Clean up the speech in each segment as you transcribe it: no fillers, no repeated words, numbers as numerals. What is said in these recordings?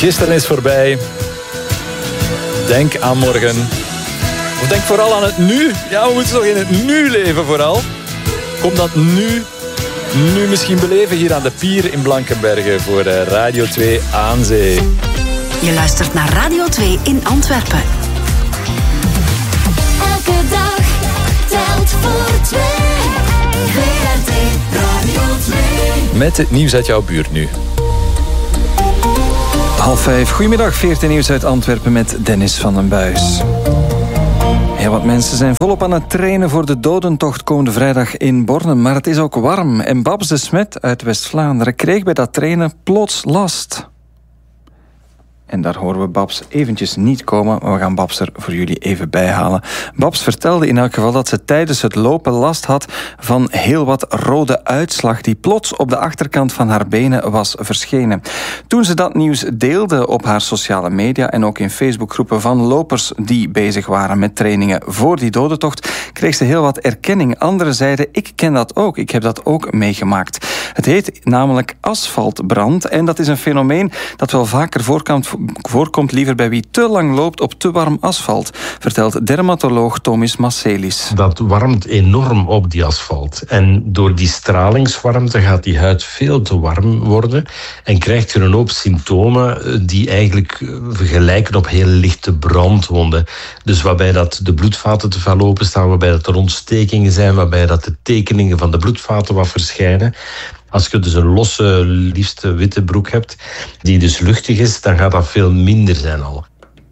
Gisteren is voorbij. Denk aan morgen. Of denk vooral aan het nu. Ja, we moeten toch in het nu leven vooral. Kom dat nu misschien beleven hier aan de pier in Blankenberge voor Radio 2 aan zee. Je luistert naar Radio 2 in Antwerpen. Elke dag telt voor twee. VRT Radio 2. Met het nieuws uit jouw buurt nu. 5:30. Goedemiddag, VRT Nieuws uit Antwerpen met Dennis van den Buis. Heel wat mensen zijn volop aan het trainen voor de dodentocht komende vrijdag in Bornem. Maar het is ook warm. En Babs de Smet uit West-Vlaanderen kreeg bij dat trainen plots last. En daar horen we Babs eventjes niet komen, maar we gaan Babs er voor jullie even bijhalen. Babs vertelde in elk geval dat ze tijdens het lopen last had van heel wat rode uitslag die plots op de achterkant van haar benen was verschenen. Toen ze dat nieuws deelde op haar sociale media en ook in Facebookgroepen van lopers die bezig waren met trainingen voor die dodentocht, kreeg ze heel wat erkenning. Anderen zeiden, ik ken dat ook, ik heb dat ook meegemaakt. Het heet namelijk asfaltbrand en dat is een fenomeen dat wel vaker voorkomt liever bij wie te lang loopt op te warm asfalt, vertelt dermatoloog Thomas Masselis. Dat warmt enorm op die asfalt. En door die stralingswarmte gaat die huid veel te warm worden en krijgt je een hoop symptomen die eigenlijk gelijken op heel lichte brandwonden. Dus waarbij dat de bloedvaten te veel openstaan, waarbij dat er ontstekingen zijn, waarbij dat de tekeningen van de bloedvaten wat verschijnen. Als je dus een losse, liefst witte broek hebt, die dus luchtig is, dan gaat dat veel minder zijn al.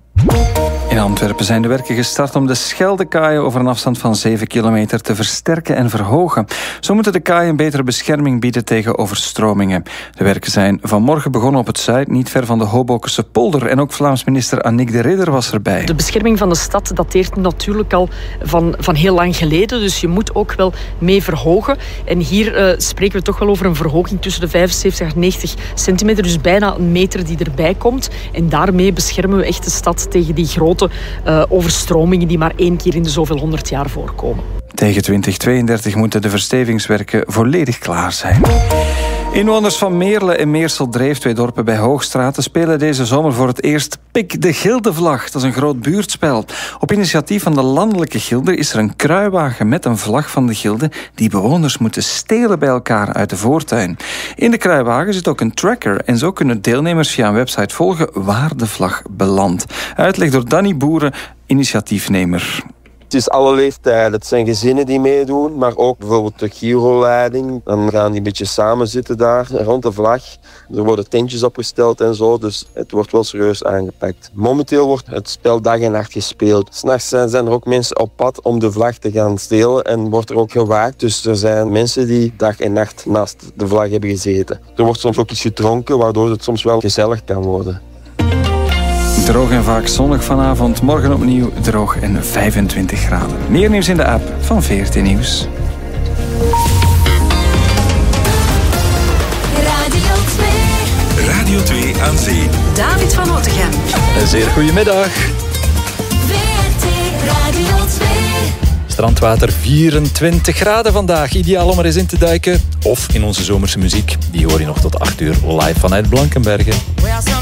In Antwerpen zijn de werken gestart om de Scheldekaaien over een afstand van 7 kilometer te versterken en verhogen. Zo moeten de kaaien betere bescherming bieden tegen overstromingen. De werken zijn vanmorgen begonnen op het Zuid, niet ver van de Hobokense polder. En ook Vlaams minister Annick de Ridder was erbij. De bescherming van de stad dateert natuurlijk al van heel lang geleden. Dus je moet ook wel mee verhogen. En hier spreken we toch wel over een verhoging tussen de 75 en 90 centimeter. Dus bijna een meter die erbij komt. En daarmee beschermen we echt de stad tegen die grote overstromingen die maar 1 keer in de zoveel 100 jaar voorkomen. Tegen 2032 moeten de verstevingswerken volledig klaar zijn. Inwoners van Meerle en Meerseldreef, 2 dorpen bij Hoogstraten, spelen deze zomer voor het eerst Pik de Gildevlag. Dat is een groot buurtspel. Op initiatief van de landelijke gilder is er een kruiwagen met een vlag van de gilde die bewoners moeten stelen bij elkaar uit de voortuin. In de kruiwagen zit ook een tracker en zo kunnen deelnemers via een website volgen waar de vlag belandt. Uitleg door Danny Boeren, initiatiefnemer. Het is alle leeftijden. Het zijn gezinnen die meedoen, maar ook bijvoorbeeld de Giro-leiding. Dan gaan die een beetje samen zitten daar rond de vlag. Er worden tentjes opgesteld en zo, dus het wordt wel serieus aangepakt. Momenteel wordt het spel dag en nacht gespeeld. 's Nachts zijn er ook mensen op pad om de vlag te gaan stelen en wordt er ook gewaakt. Dus er zijn mensen die dag en nacht naast de vlag hebben gezeten. Er wordt soms ook iets gedronken, waardoor het soms wel gezellig kan worden. Droog en vaak zonnig vanavond. Morgen opnieuw droog en 25 graden. Meer nieuws in de app van VRT Nieuws. Radio 2. Radio 2 aan zee. David van Otegem. Een zeer goedemiddag. VRT Radio 2. Strandwater 24 graden vandaag. Ideaal om er eens in te duiken. Of in onze zomerse muziek. Die hoor je nog tot 8 uur live vanuit Blankenberge.